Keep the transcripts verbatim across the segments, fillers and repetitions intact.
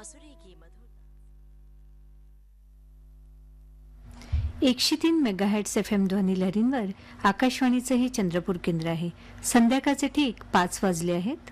बांसुरी की मधुर एकशे तीन मेगाहर्ट्झ एफ एम ध्वनी लहरींवर आकाशवाणीचं हे चंद्रपूर केंद्र आहे. संध्याकाळचे ठीक पाच वाजले आहेत.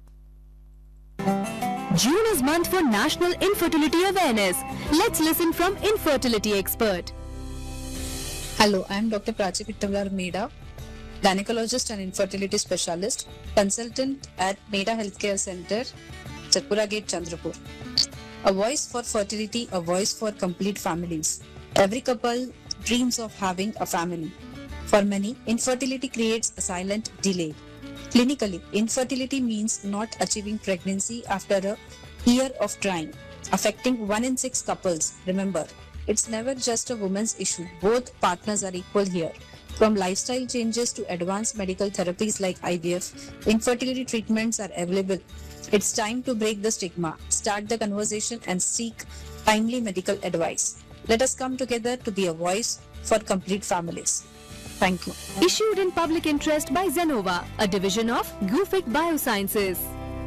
June is month for National Infertility Awareness. Let's listen from infertility expert. Hello, I am Doctor Prachi Pittavar Meda, gynecologist and infertility specialist, consultant at Meda Healthcare Center, Chatpura Gate, Chandrapur. A voice for fertility, a voice for complete families. Every couple dreams of having a family. For many, infertility creates a silent delay. Clinically, infertility means not achieving pregnancy after a year of trying, affecting one in six couples. Remember, it's never just a woman's issue. Both partners are equal here. From lifestyle changes to advanced medical therapies like I V F, infertility treatments are available. It's time to break the stigma, start the conversation and seek timely medical advice. Let us come together to be a voice for complete families. Thank you. Issued in public interest by Zenova, a division of Gufic Biosciences.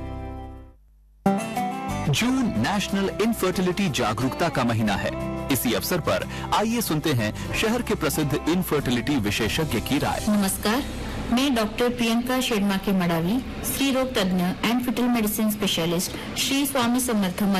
June national infertility जागरूकता का महीना है. इसी अवसर पर आइए सुनते हैं शहर के प्रसिद्ध इनफर्टिलिटी विशेषज्ञ की राय. नमस्कार, मैं डॉक्टर प्रियंका शेडमा के मडावी, स्त्री रोग तज्ञ and foetal medicine specialist, Shri Swami Samarth